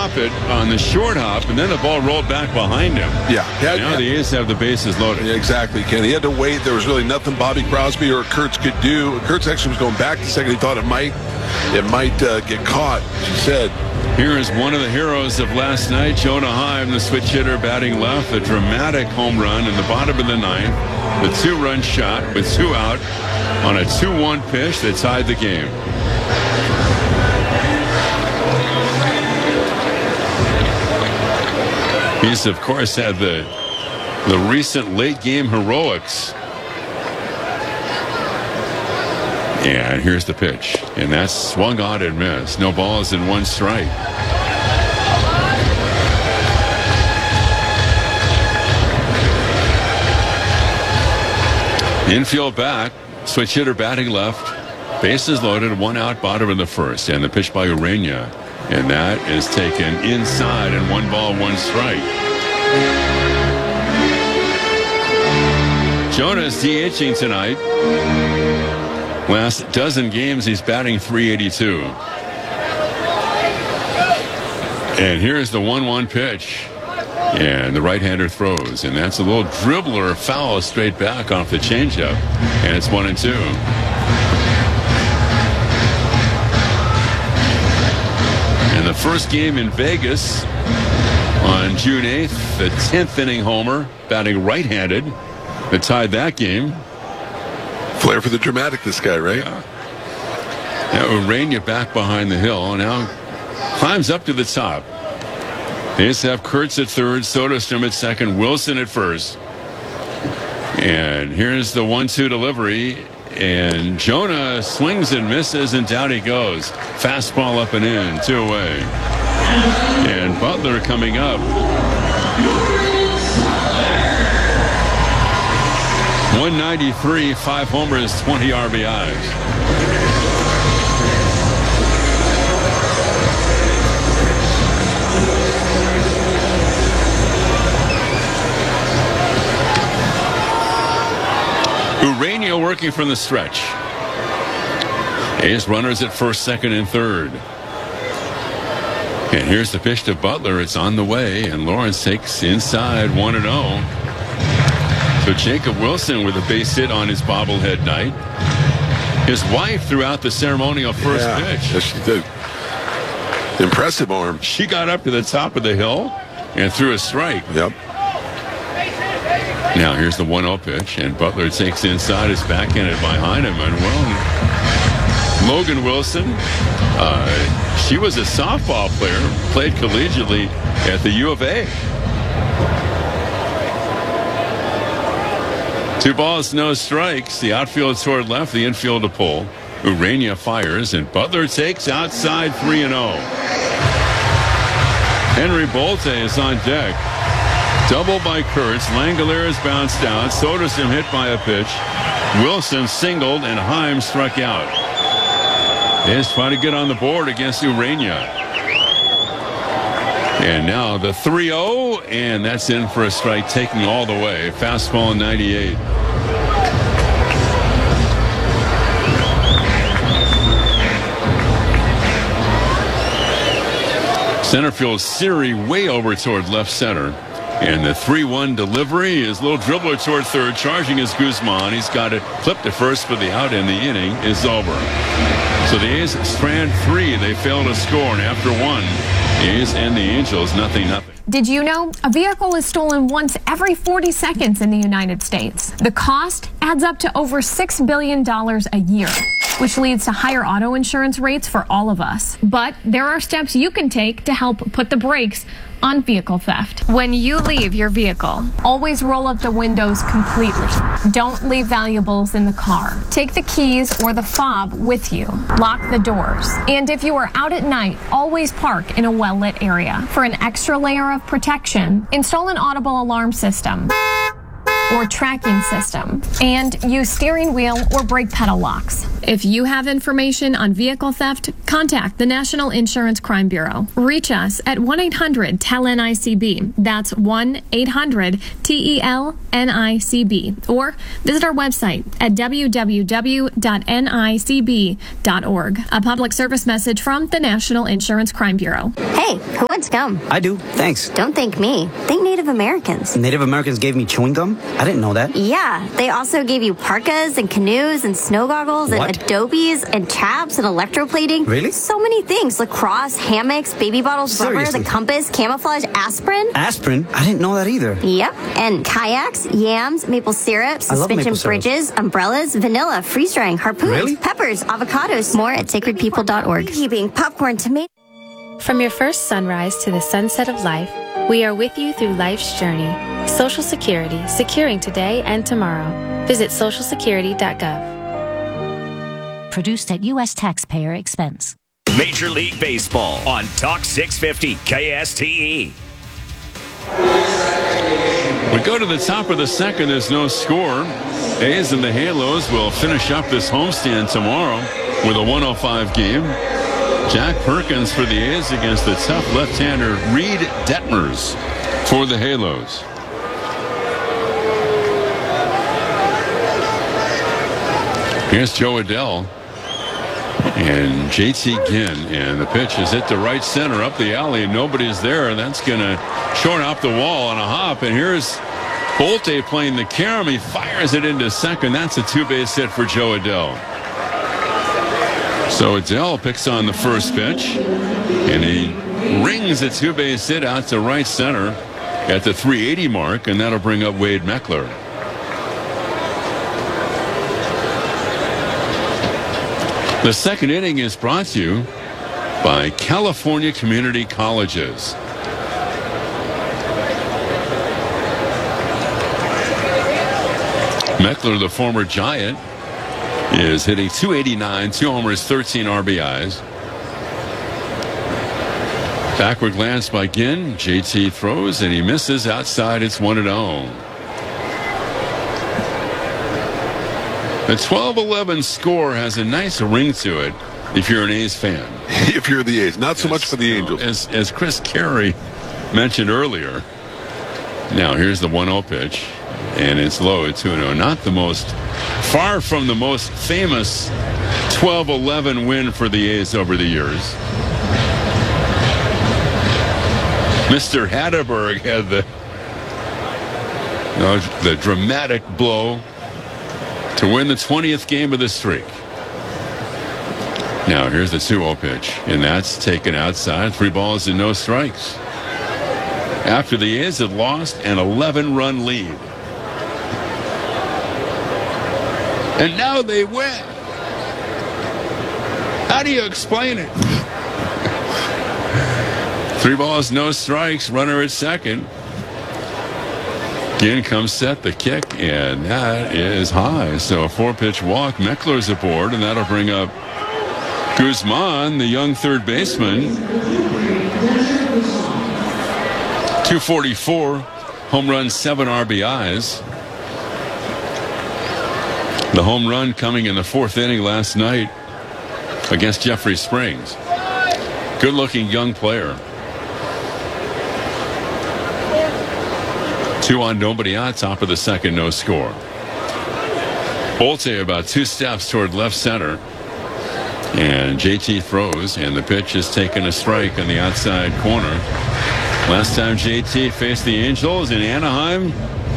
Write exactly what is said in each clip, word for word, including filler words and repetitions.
drop it on the short hop, and then the ball rolled back behind him. Yeah. yeah now yeah. the A's have the bases loaded. Yeah, exactly, Ken. He had to wait. There was really nothing Bobby Crosby or Kurtz could do. Kurtz actually was going back to second. He thought it might, it might uh, get caught, as you said. Here is one of the heroes of last night, Jonah Heim, the switch hitter batting left, a dramatic home run in the bottom of the ninth, the two-run shot with two out on a two one pitch that tied the game. He's, of course, had the, the recent late-game heroics. And here's the pitch. And that's swung on and missed. No balls and one strike. Infield back. Switch hitter batting left. Bases loaded. One out, bottom of the first. And the pitch by Urena. And that is taken inside and one ball, one strike. Jonah's DHing tonight. Last dozen games, he's batting three eighty-two. And here's the one one pitch. And the right-hander throws. And that's a little dribbler foul straight back off the changeup. And it's one and two. And the first game in Vegas on June eighth, the tenth inning homer, batting right-handed, that tied that game. Flair for the dramatic, this guy, right? Yeah. Now Urena back behind the hill. Now climbs up to the top. They just have Kurtz at third, Soderstrom at second, Wilson at first. And here's the one two delivery. And Jonah swings and misses, and down he goes. Fastball up and in, two away. And Butler coming up. one ninety-three, five homers, twenty R B Is. Urena working from the stretch. A's runners at first, second, and third. And here's the pitch to Butler. It's on the way, and Lawrence takes inside one and oh. So Jacob Wilson with a base hit on his bobblehead night. His wife threw out the ceremonial first yeah, pitch. Yes, she did. Impressive arm. She got up to the top of the hill and threw a strike. Yep. Now here's the one oh pitch, and Butler takes inside, is backhanded by Heineman. Well, Logan Wilson, uh, she was a softball player, played collegiately at the U of A. Two balls, no strikes. The outfield toward left, the infield to pull. Urena fires, and Butler takes outside three and oh. Henry Bolte is on deck. Double by Kurtz. Langeliers is bounced out. Soderstrom hit by a pitch. Wilson singled, and Heim struck out. Is trying to get on the board against Urena. And now the three oh, and that's in for a strike, taking all the way. Fastball ninety-eight. Center field Siri way over toward left center. And the three one delivery is a little dribbler toward third. Charging is Guzman. He's got it clipped to first for the out, and the inning is over. So the A's strand three. They fail to score, and after one, the A's and the Angels, nothing, nothing. Did you know a vehicle is stolen once every forty seconds in the United States? The cost adds up to over six billion dollars a year, which leads to higher auto insurance rates for all of us. But there are steps you can take to help put the brakes on vehicle theft. When you leave your vehicle, always roll up the windows completely. Don't leave valuables in the car. Take the keys or the fob with you. Lock the doors. And if you are out at night, always park in a well-lit area. For an extra layer of protection, install an audible alarm system. or tracking system, and use steering wheel or brake pedal locks. If you have information on vehicle theft, contact the National Insurance Crime Bureau. Reach us at one eight hundred T E L N I C B. That's one eight hundred T E L N I C B. Or visit our website at w w w dot n i c b dot org. A public service message from the National Insurance Crime Bureau. Hey, who wants gum? I do, thanks. Don't thank me. Thank Native Americans. Native Americans gave me chewing gum? I didn't know that. Yeah, they also gave you parkas and canoes and snow goggles and What? adobes and chaps and electroplating. Really? So many things. Lacrosse, hammocks, baby bottles, rubber, Seriously? the compass, camouflage, aspirin. Aspirin? I didn't know that either. Yep. And kayaks, yams, maple syrup, I love suspension maple syrup. bridges, umbrellas, vanilla, freeze drying, harpoons, Really? peppers, avocados. More at sacred people dot org. Keeping popcorn, tomato. From your first sunrise to the sunset of life, we are with you through life's journey. Social Security, securing today and tomorrow. Visit social security dot gov. Produced at U S taxpayer expense. Major League Baseball on Talk six fifty K S T E. We go to the top of the second. There's no score. A's and the Halos will finish up this homestand tomorrow with a one oh five game. Jack Perkins for the A's against the tough left-hander Reed Detmers for the Halos. Here's Joe Adell and J T Ginn, and the pitch is hit to right center up the alley, and nobody's there, and that's going to short out the wall on a hop. And here's Bolte playing the carom. He fires it into second. That's a two-base hit for Joe Adell. So Adell picks on the first pitch, and he rings a two-base hit out to right center at the three eighty mark, and that'll bring up Wade Meckler. The second inning is brought to you by California Community Colleges. Meckler, the former Giant, is hitting two eighty-nine, two homers, thirteen R B Is. Backward glance by Ginn. J T throws, and he misses outside. It's one and oh. The twelve eleven score has a nice ring to it if you're an A's fan. If you're the A's, not so As, much for the Angels. As, as Chris Carey mentioned earlier. Now here's the one oh pitch, and it's low at two and oh. Not the most, far from the most famous twelve eleven win for the A's over the years. Mister Hatterberg had the, you know, the dramatic blow to win the twentieth game of the streak. Now here's the two oh pitch, and that's taken outside. Three balls and no strikes. After the A's had lost an eleven run lead. And now they win. How do you explain it? Three balls, no strikes, runner at second. Ginn comes set, the kick, and that is high. So a four-pitch walk. Meckler's aboard, and that'll bring up Guzman, the young third baseman. two forty-four, home run, seven R B Is. The home run coming in the fourth inning last night against Jeffrey Springs. Good-looking young player. Two on, nobody out, top of the second, no score. Bolte about two steps toward left center. And J T throws, and the pitch is taken a strike on the outside corner. Last time J T faced the Angels in Anaheim,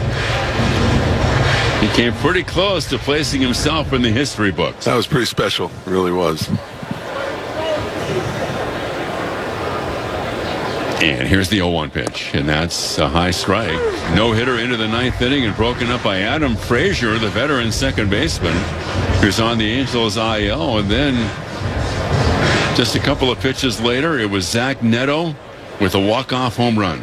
he came pretty close to placing himself in the history books. That was pretty special. It really was. And here's the oh one pitch, and that's a high strike. No-hitter into the ninth inning and broken up by Adam Frazier, the veteran second baseman, who's on the Angels I L. And then just a couple of pitches later, it was Zach Neto with a walk-off home run.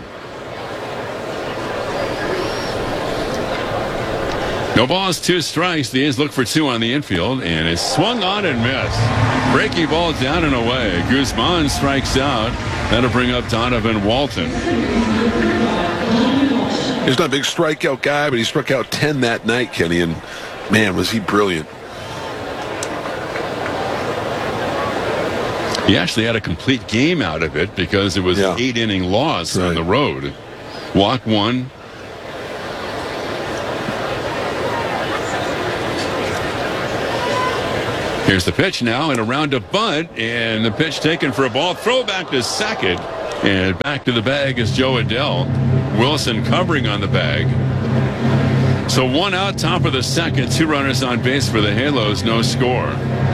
No balls, two strikes. The A's look for two on the infield, and it's swung on and missed. Breaky ball down and away. Guzman strikes out. That'll bring up Donovan Walton. He's not a big strikeout guy, but he struck out ten that night, Kenny, and man, was he brilliant. He actually had a complete game out of it because it was Yeah. an eight-inning loss Right. on the road. Walk one. Here's the pitch now, and around a bunt, and the pitch taken for a ball. Throw back to second, and back to the bag is Joe Adell. Wilson covering on the bag. So one out, top of the second, two runners on base for the Halos, no score.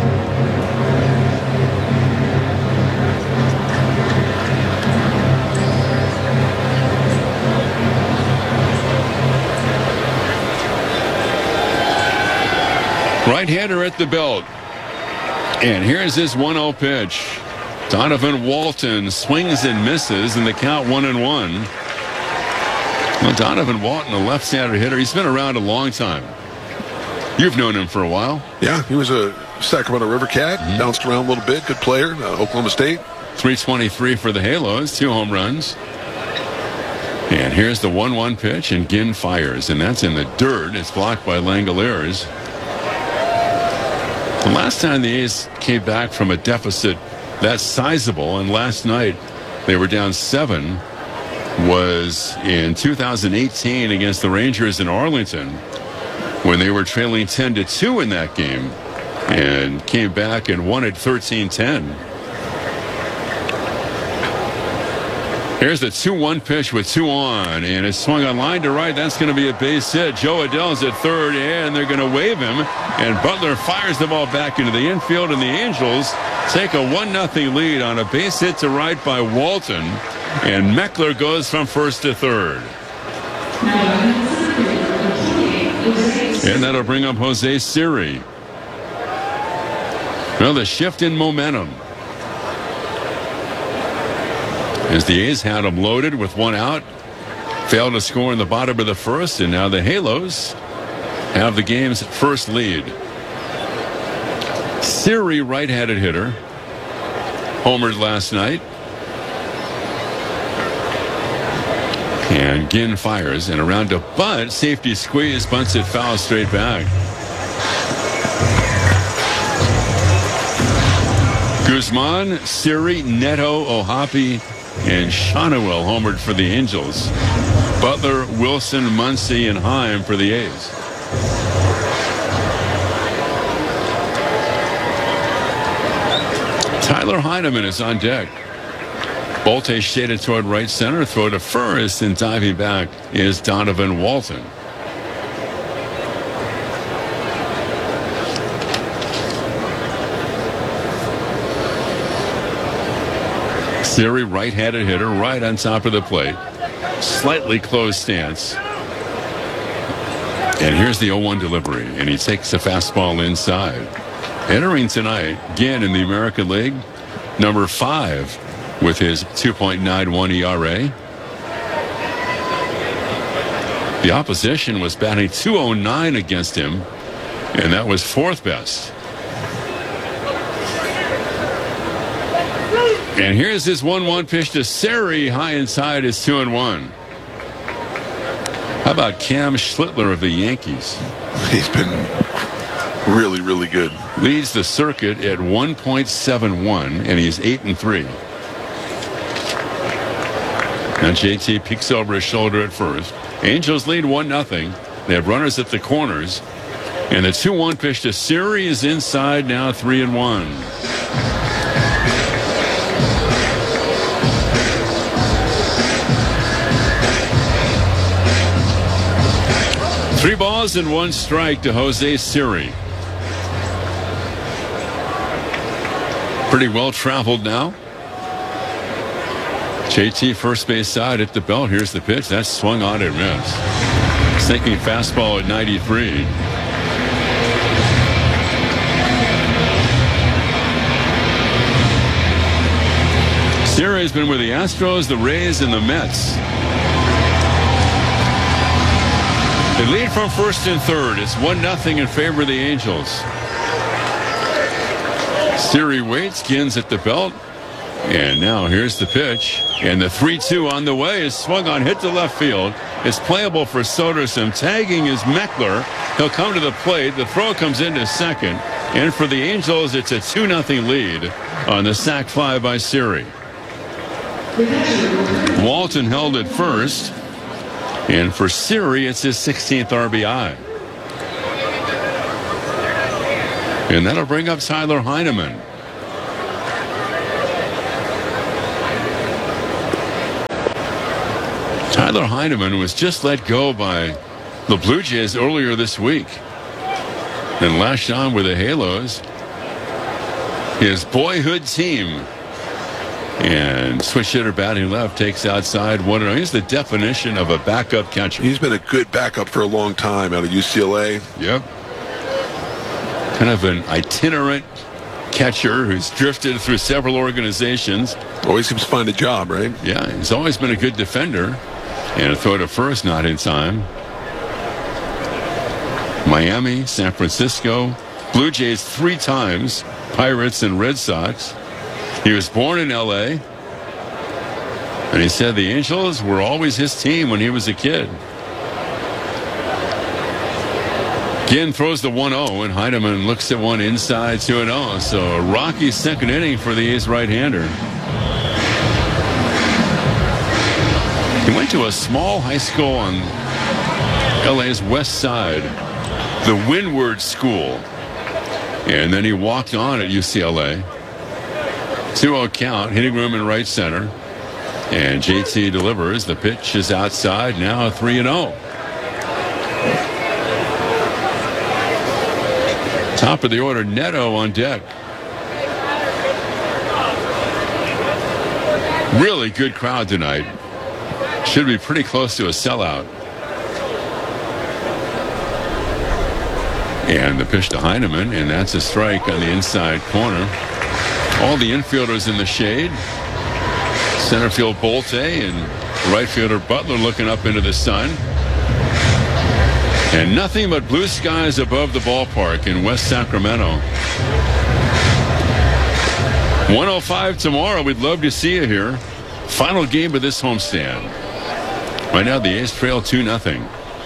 Right-hander at the belt. And here's his one oh pitch. Donovan Walton swings and misses, and the count one and one. Well, Donovan Walton, a left-handed hitter, he's been around a long time. You've known him for a while. Yeah, he was a Sacramento River Cat, mm-hmm. bounced around a little bit, good player, uh, Oklahoma State. three twenty-three for the Halos, two home runs. And here's the one one pitch, and Ginn fires, and that's in the dirt. It's blocked by Langoliers. The last time the A's came back from a deficit that sizable, and last night they were down seven, was in two thousand eighteen against the Rangers in Arlington, when they were trailing ten to two in that game and came back and won it thirteen ten. Here's the two one pitch with two on, and it's swung on line to right. That's going to be a base hit. Joe Adell's at third, and they're going to wave him, and Butler fires the ball back into the infield, and the Angels take a one nothing lead on a base hit to right by Walton, and Meckler goes from first to third. And that'll bring up Jose Siri. Well, the shift in momentum, as the A's had them loaded with one out, failed to score in the bottom of the first, and now the Halos have the game's first lead. Siri, right-handed hitter, homered last night. And Ginn fires, and around a bunt, safety squeeze, bunts it foul straight back. Guzman, Siri, Neto, Ohapi, and Shonowell homered for the Angels. Butler, Wilson, Muncy, and Heim for the A's. Tyler Heineman is on deck. Bolte shaded toward right center. Throw to first, and diving back is Donovan Walton. Siri, right-handed hitter, right on top of the plate. Slightly closed stance. And here's the oh one delivery, and he takes a fastball inside. Entering tonight, Ginn in the American League, number five with his two point nine one E R A. The opposition was batting two oh nine against him, and that was fourth best. And here's his one one pitch to Siri, high inside is two and one. How about Cam Schlittler of the Yankees? He's been really, really good. Leads the circuit at one point seven one, and he's eight and three. Now J T peeks over his shoulder at first. Angels lead one nothing. They have runners at the corners, and the two one pitch to Siri is inside, now three and one. Three balls and one strike to Jose Siri. Pretty well traveled now. J T first base side at the belt. Here's the pitch. That's swung on and missed. Sinking fastball at ninety-three. Siri has been with the Astros, the Rays, and the Mets. They lead from first and third. It's one nothing in favor of the Angels. Siri waits. Ginn's at the belt. And now here's the pitch. And the three two on the way is swung on, hit to left field. It's playable for Soderstrom. Tagging is Meckler. He'll come to the plate. The throw comes into second. And for the Angels, it's a two nothing lead on the sac fly by Siri. Walton held it first. And for Siri, it's his sixteenth R B I. And that'll bring up Tyler Heineman. Tyler Heineman was just let go by the Blue Jays earlier this week and lashed on with the Halos, his boyhood team. And switch hitter batting left takes outside one. He's the definition of a backup catcher. He's been a good backup for a long time out of U C L A. Yep. Kind of an itinerant catcher who's drifted through several organizations. Always seems to find a job, right? Yeah, he's always been a good defender. And a throw to first, not in time. Miami, San Francisco, Blue Jays three times, Pirates and Red Sox. He was born in L A. And he said the Angels were always his team when he was a kid. Ginn throws the one oh, and Heineman looks at one inside two and oh. So a rocky second inning for the A's right-hander. He went to a small high school on L A's west side, the Windward School. And then he walked on at U C L A. two oh count, hitting room in right center. And J T delivers. The pitch is outside, now three and oh. Top of the order, Neto on deck. Really good crowd tonight. Should be pretty close to a sellout. And the pitch to Heineman, and that's a strike on the inside corner. All the infielders in the shade. Center field Bolte and right fielder Butler looking up into the sun. And nothing but blue skies above the ballpark in West Sacramento. one oh five tomorrow. We'd love to see you here. Final game of this homestand. Right now the A's trail two nothing.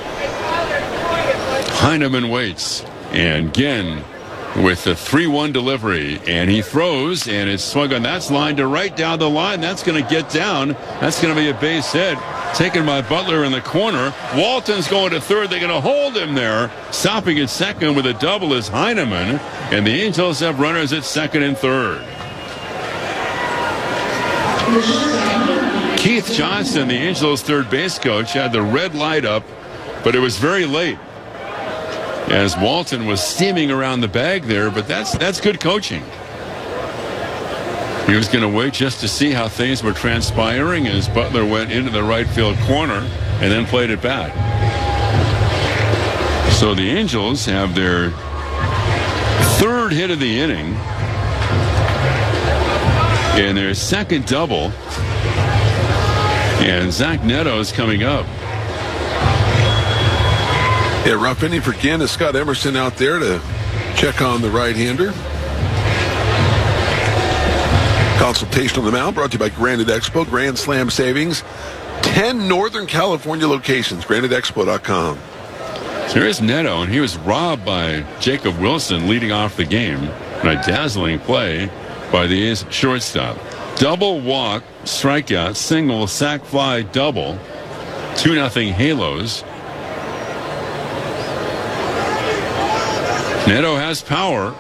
Heineman waits. And Ginn with the three one delivery. And he throws, and it's swung on. That's line to right down the line. That's going to get down. That's going to be a base hit. Taken by Butler in the corner. Walton's going to third. They're going to hold him there. Stopping at second with a double is Heineman. And the Angels have runners at second and third. Keith Johnson, the Angels' third base coach, had the red light up, but it was very late as Walton was steaming around the bag there, but that's that's good coaching. He was going to wait just to see how things were transpiring as Butler went into the right field corner and then played it back. So the Angels have their third hit of the inning and their second double. And Zach Neto is coming up. Yeah, rough inning for Ginn. Is Scott Emerson out there to check on the right-hander. Consultation on the mound brought to you by Granite Expo. Grand Slam savings. ten Northern California locations. Granite Expo dot com. So here's Neto, and he was robbed by Jacob Wilson leading off the game. And a dazzling play by the A's shortstop. Double walk, strikeout, single, sac fly, double. two nothing Halos. Neto has power.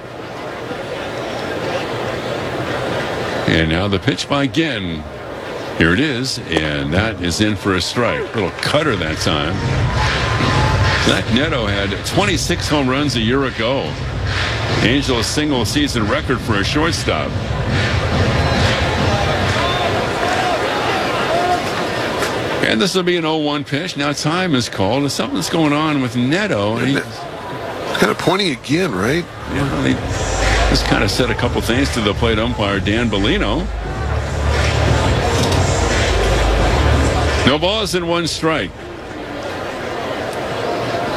And now the pitch by Ginn. Here it is, and that is in for a strike. Little cutter that time. Zach Neto had twenty-six home runs a year ago. Angels single season record for a shortstop. And this will be an oh one pitch. Now time is called. Something's going on with Neto. And he, kind of pointing again, right? Yeah, they just kind of said a couple things to the plate umpire, Dan Bellino. No balls and one strike.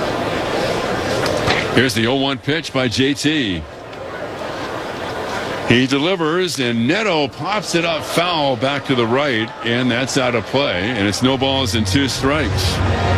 Here's the oh one pitch by J T. He delivers, and Neto pops it up foul back to the right, and that's out of play, and it's no balls and two strikes.